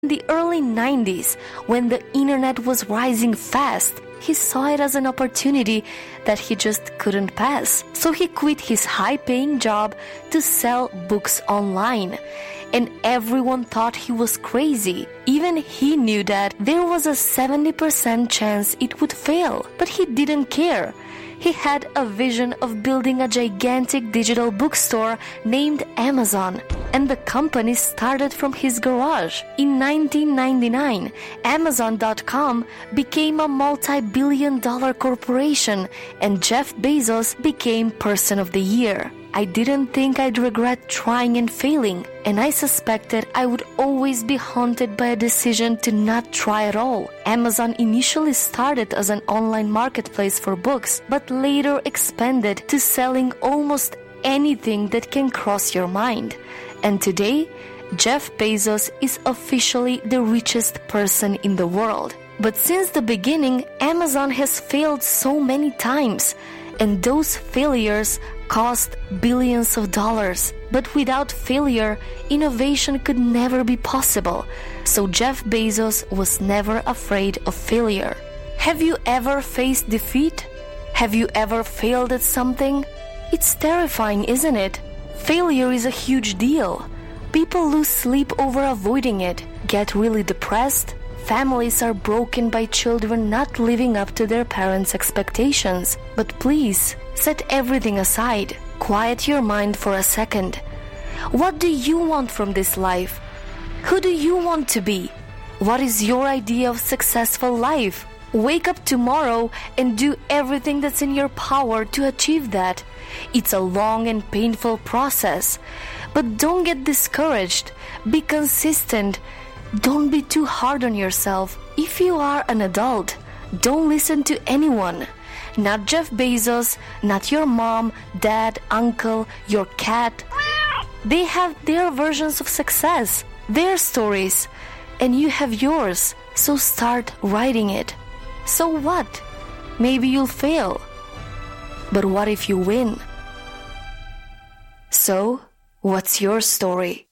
In the early 90s, when the internet was rising fast, he saw it as an opportunity that he just couldn't pass. So he quit his high-paying job to sell books online. And everyone thought he was crazy. Even he knew that there was a 70% chance it would fail. But he didn't care. He had a vision of building a gigantic digital bookstore named Amazon, and the company started from his garage. In 1999, Amazon.com became a multi-billion-dollar corporation, and Jeff Bezos became Person of the Year. I didn't think I'd regret trying and failing, and I suspected I would always be haunted by a decision to not try at all. Amazon initially started as an online marketplace for books, but later expanded to selling almost anything that can cross your mind. And today, Jeff Bezos is officially the richest person in the world. But since the beginning, Amazon has failed so many times, and those failures cost billions of dollars. But without failure, innovation could never be possible. So Jeff Bezos was never afraid of failure. Have you ever faced defeat? Have you ever failed at something? It's terrifying, isn't it? Failure is a huge deal. People lose sleep over avoiding it, get really depressed. Families are broken by children not living up to their parents' expectations. But please, set everything aside. Quiet your mind for a second. What do you want from this life? Who do you want to be? What is your idea of successful life? Wake up tomorrow and do everything that's in your power to achieve that. It's a long and painful process. But don't get discouraged. Be consistent. Don't be too hard on yourself. If you are an adult, don't listen to anyone. Not Jeff Bezos, not your mom, dad, uncle, your cat. They have their versions of success, their stories, and you have yours. So start writing it. So what? Maybe you'll fail. But what if you win? So, what's your story?